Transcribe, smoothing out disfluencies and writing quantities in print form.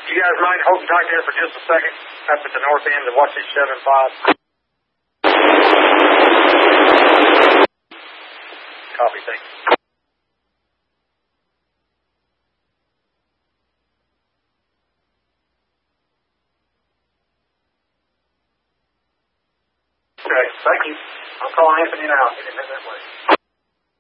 You guys mind holding tight there for just a second up at the north end to watch this 7-5? Copy, thanks. Okay, thank you. I'll call Anthony now. Get him in that way.